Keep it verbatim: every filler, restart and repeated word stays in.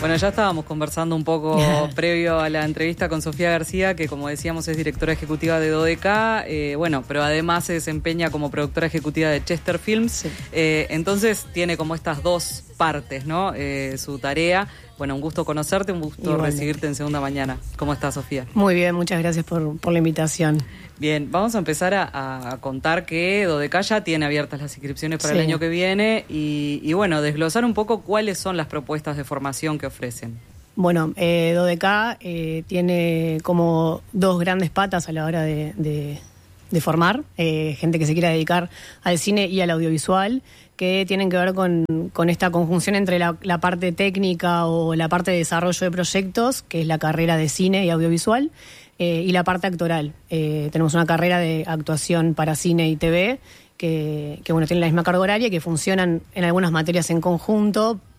Bueno, ya estábamos conversando un poco previo a la entrevista con Sofía García, que como decíamos es directora ejecutiva de Dodeka, eh, bueno, pero además se desempeña como productora ejecutiva de Chester Films, sí. eh, entonces tiene como estas dos partes, ¿no? Eh, su tarea. Bueno, un gusto conocerte, un gusto Igualmente. recibirte en Segunda Mañana. ¿Cómo estás, Sofía? Muy bien, muchas gracias por, por la invitación. Bien, vamos a empezar a, a contar que Dodeka ya tiene abiertas las inscripciones para sí. el año que viene y, y bueno, desglosar un poco cuáles son las propuestas de formación que ofrecen. Bueno, eh, Dodeka eh, tiene como dos grandes patas a la hora de, de, de formar, eh, gente que se quiera dedicar al cine y al audiovisual, que tienen que ver con, con esta conjunción entre la, la parte técnica o la parte de desarrollo de proyectos, que es la carrera de cine y audiovisual, eh, y la parte actoral. Eh, tenemos una carrera de actuación para cine y T V, que, que bueno, tiene la misma carga horaria, que funcionan en algunas materias en conjunto,